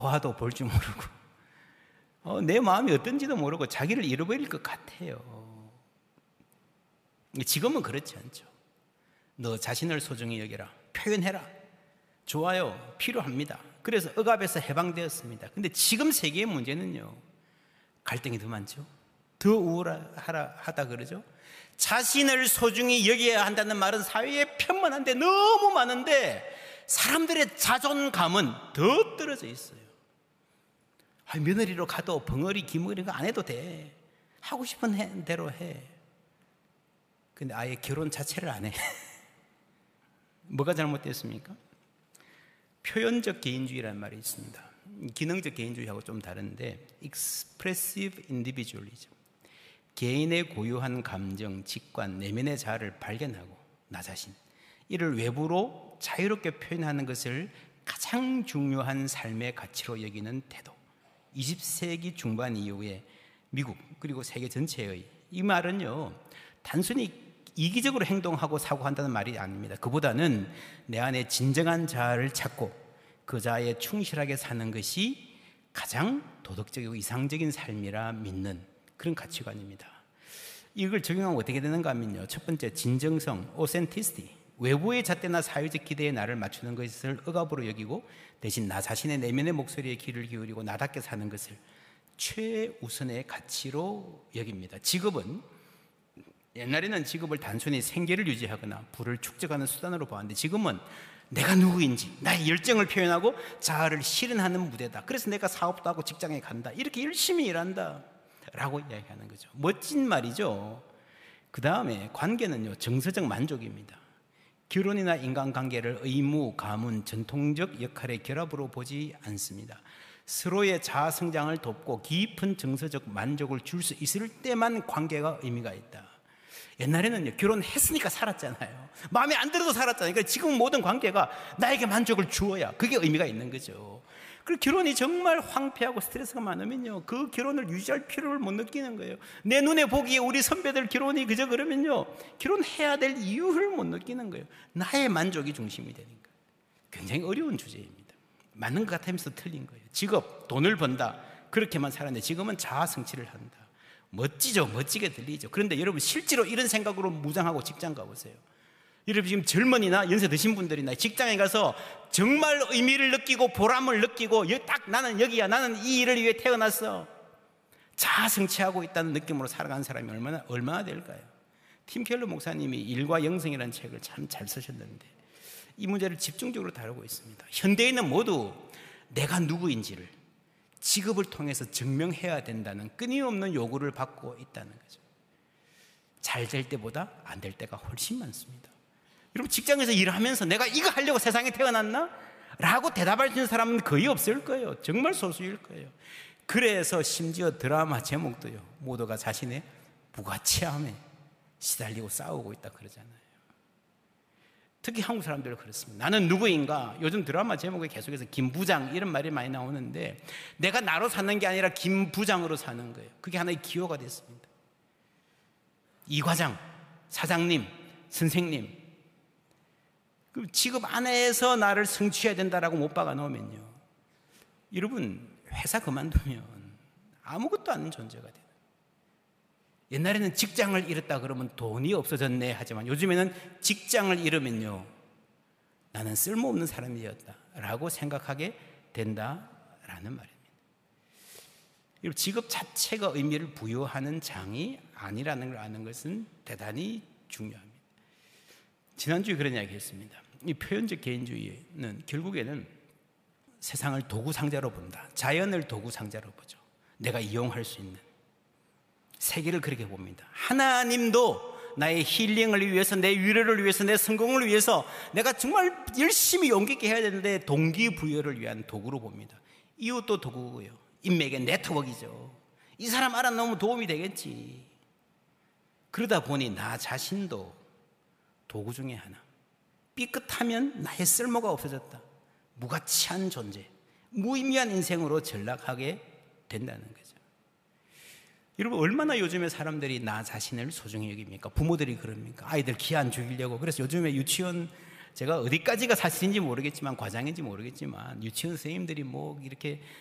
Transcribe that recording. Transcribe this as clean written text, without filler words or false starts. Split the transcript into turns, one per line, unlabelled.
화도 볼 줄 모르고 내 마음이 어떤지도 모르고 자기를 잃어버릴 것 같아요. 지금은 그렇지 않죠. 너 자신을 소중히 여겨라. 표현해라. 좋아요. 필요합니다. 그래서 억압에서 해방되었습니다. 근데 지금 세계의 문제는요, 갈등이 더 많죠. 더 우울하다 그러죠. 자신을 소중히 여겨야 한다는 말은 사회에 편만한데 너무 많은데 사람들의 자존감은 더 떨어져 있어요. 며느리로 가도 벙어리 기머리 안 해도 돼. 하고 싶은 대로 해. 근데 아예 결혼 자체를 안 해. 뭐가 잘못됐습니까? 표현적 개인주의라는 말이 있습니다. 기능적 개인주의하고 좀 다른데 expressive individualism, 개인의 고유한 감정, 직관, 내면의 자아를 발견하고 나 자신, 이를 외부로 자유롭게 표현하는 것을 가장 중요한 삶의 가치로 여기는 태도. 20세기 중반 이후에 미국 그리고 세계 전체의 이 말은요, 단순히 이기적으로 행동하고 사고한다는 말이 아닙니다. 그보다는 내 안에 진정한 자아를 찾고 그 자아에 충실하게 사는 것이 가장 도덕적이고 이상적인 삶이라 믿는 그런 가치관입니다. 이걸 적용하면 어떻게 되는가 하면요, 첫 번째, 진정성, authenticity, 외부의 잣대나 사회적 기대에 나를 맞추는 것을 억압으로 여기고 대신 나 자신의 내면의 목소리에 귀를 기울이고 나답게 사는 것을 최우선의 가치로 여깁니다. 직업은, 옛날에는 직업을 단순히 생계를 유지하거나 부를 축적하는 수단으로 보았는데 지금은 내가 누구인지, 나의 열정을 표현하고 자아를 실현하는 무대다. 그래서 내가 사업도 하고 직장에 간다. 이렇게 열심히 일한다 라고 이야기하는 거죠. 멋진 말이죠. 그 다음에 관계는요, 정서적 만족입니다. 결혼이나 인간관계를 의무, 가문, 전통적 역할의 결합으로 보지 않습니다. 서로의 자아 성장을 돕고 깊은 정서적 만족을 줄 수 있을 때만 관계가 의미가 있다. 옛날에는요, 결혼했으니까 살았잖아요. 마음에 안 들어도 살았잖아요. 그러니까 지금 모든 관계가 나에게 만족을 주어야 그게 의미가 있는 거죠. 그리고 결혼이 정말 황폐하고 스트레스가 많으면요, 그 결혼을 유지할 필요를 못 느끼는 거예요. 내 눈에 보기에 우리 선배들 결혼이 그저 그러면요, 결혼해야 될 이유를 못 느끼는 거예요. 나의 만족이 중심이 되니까. 굉장히 어려운 주제입니다. 맞는 것 같으면서 틀린 거예요. 직업, 돈을 번다, 그렇게만 살았는데 지금은 자아 성취를 한다. 멋지죠. 멋지게 들리죠. 그런데 여러분, 실제로 이런 생각으로 무장하고 직장 가보세요. 여러분, 지금 젊은이나 연세 드신 분들이나 직장에 가서 정말 의미를 느끼고 보람을 느끼고 딱 나는 여기야, 나는 이 일을 위해 태어났어, 자아 성취하고 있다는 느낌으로 살아가는 사람이 얼마나 될까요? 팀 켈러 목사님이 일과 영성이라는 책을 참 잘 쓰셨는데 이 문제를 집중적으로 다루고 있습니다. 현대인은 모두 내가 누구인지를 직업을 통해서 증명해야 된다는 끊임없는 요구를 받고 있다는 거죠. 잘 될 때보다 안 될 때가 훨씬 많습니다. 여러분, 직장에서 일하면서 내가 이거 하려고 세상에 태어났나? 라고 대답할 수 있는 사람은 거의 없을 거예요. 정말 소수일 거예요. 그래서 심지어 드라마 제목도요, 모두가 자신의 부가치함에 시달리고 싸우고 있다 그러잖아요. 특히 한국 사람들은 그렇습니다. 나는 누구인가? 요즘 드라마 제목에 계속해서 김부장 이런 말이 많이 나오는데 내가 나로 사는 게 아니라 김부장으로 사는 거예요. 그게 하나의 기호가 됐습니다. 이 과장, 사장님, 선생님, 그 직업 안에서 나를 성취해야 된다라고 못 박아 놓으면요, 여러분, 회사 그만두면 아무것도 아닌 존재가 돼요. 옛날에는 직장을 잃었다 그러면 돈이 없어졌네 하지만 요즘에는 직장을 잃으면요, 나는 쓸모없는 사람이 되었다라고 생각하게 된다라는 말입니다. 여러분, 직업 자체가 의미를 부여하는 장이 아니라는 걸 아는 것은 대단히 중요합니다. 지난주에 그런 이야기 했습니다. 이 표현적 개인주의는 결국에는 세상을 도구 상자로 본다. 자연을 도구 상자로 보죠. 내가 이용할 수 있는 세계를 그렇게 봅니다. 하나님도 나의 힐링을 위해서, 내 위로를 위해서, 내 성공을 위해서 내가 정말 열심히 용기 있게 해야 되는데 동기부여를 위한 도구로 봅니다. 이웃도 도구고요, 인맥의 네트워크이죠. 이 사람 알아놓으면 도움이 되겠지. 그러다 보니 나 자신도 도구 중에 하나. 삐끗하면 나의 쓸모가 없어졌다. 무가치한 존재, 무의미한 인생으로 전락하게 된다는 거죠. 여러분, 얼마나 요즘에 사람들이 나 자신을 소중히 여깁니까? 부모들이 그럽니까? 아이들 기 안 죽이려고. 그래서 요즘에 유치원 제가 어디까지가 사실인지 모르겠지만, 과장인지 모르겠지만, 유치원 선생님들이 뭐 이렇게